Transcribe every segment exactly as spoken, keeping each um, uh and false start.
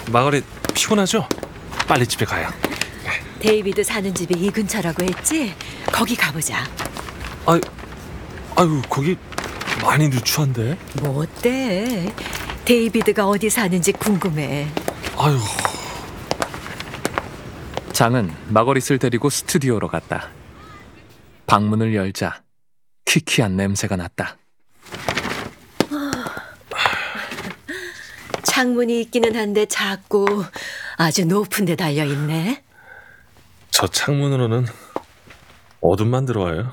마거릿 피곤하죠? 빨리 집에 가요. 데이비드 사는 집이 이 근처라고 했지? 거기 가보자. 아유, 아유 거기 많이 누추한데? 뭐 어때? 데이비드가 어디 사는지 궁금해. 아유. 장은 마거릿을 데리고 스튜디오로 갔다. 방문을 열자 퀴퀴한 냄새가 났다. 창문이 있기는 한데 작고 아주 높은 데 달려있네. 저 창문으로는 어둠만 들어와요.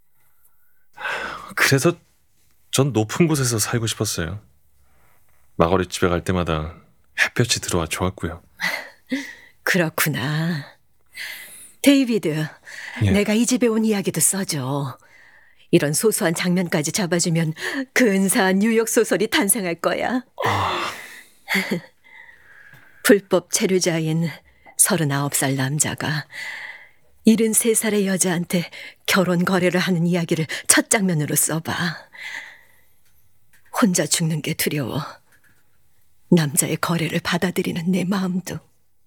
그래서 전 높은 곳에서 살고 싶었어요. 마거릿 집에 갈 때마다 햇볕이 들어와 좋았고요. 그렇구나. 데이비드, 예. 내가 이 집에 온 이야기도 써줘. 이런 소소한 장면까지 잡아주면 근사한 뉴욕 소설이 탄생할 거야. 아... 불법 체류자인 서른아홉 살 남자가 일흔세 살의 여자한테 결혼 거래를 하는 이야기를 첫 장면으로 써봐. 혼자 죽는 게 두려워. 남자의 거래를 받아들이는 내 마음도.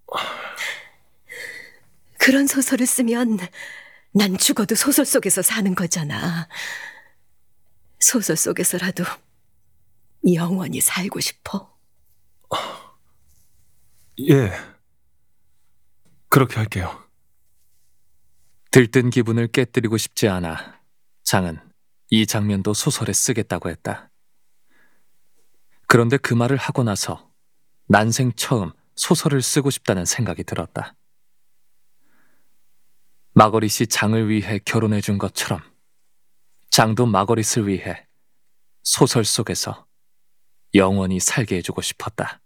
그런 소설을 쓰면 난 죽어도 소설 속에서 사는 거잖아. 소설 속에서라도 영원히 살고 싶어. 예, 그렇게 할게요. 들뜬 기분을 깨뜨리고 싶지 않아 장은 이 장면도 소설에 쓰겠다고 했다. 그런데 그 말을 하고 나서 난생 처음 소설을 쓰고 싶다는 생각이 들었다. 마거릿이 장을 위해 결혼해 준 것처럼 장도 마거릿을 위해 소설 속에서 영원히 살게 해주고 싶었다.